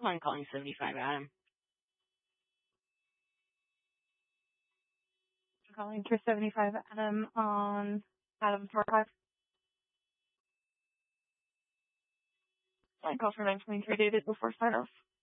I'm calling 75 Adam. Calling for 75 Adam on Adam's archive. Call for 923 dated before sign off.